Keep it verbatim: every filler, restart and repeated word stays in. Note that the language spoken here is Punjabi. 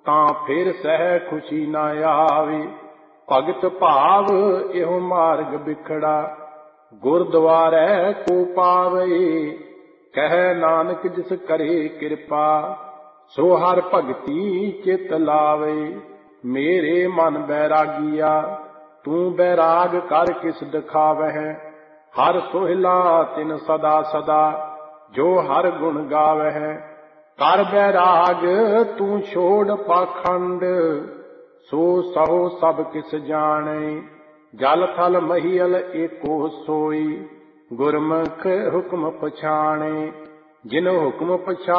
ਤਾਂ ਫਿਰ ਸਹਿ ਖੁਸ਼ੀ ਨਾ ਆਵੇ। ਭਗਤ ਭਾਵ ਇਹੋ ਮਾਰਗ ਬਿਖੜਾ, ਗੁਰਦੁਆਰੇ ਕੋ ਪਾਵੇ। ਕਹਿ ਨਾਨਕ ਜਿਸ ਕਰੇ ਕਿਰਪਾ, ਸੋ ਹਰ ਭਗਤੀ ਚਿਤ ਲਾਵੇ। ਮੇਰੇ ਮਨ ਬੈਰਾਗੀਆ, ਤੂੰ ਬੈਰਾਗ ਕਰ ਕਿਸ ਦਿਖਾਵਹਿ। ਹਰ ਸੋਹਿਲਾ ਤਿਨ ਸਦਾ ਸਦਾ, ਜੋ ਹਰ ਗੁਣ ਗਾਵਹਿ। ਕਰ ਬੈਰਾਗ ਤੂੰ ਛੋੜ ਪਾਖੰਡ, ਸੋ ਸਹੁ ਸਭ ਕਿਸ ਜਾਣੇ। ਜਲ ਥਲ ਮਹੀਅਲ ਏਕੋ ਸੋਈ, ਗੁਰਮੁਖ ਹੁਕਮ ਪਛਾਣੇ। ਜਿਨ ਹੁਕਮ ਪਛਾਣੇ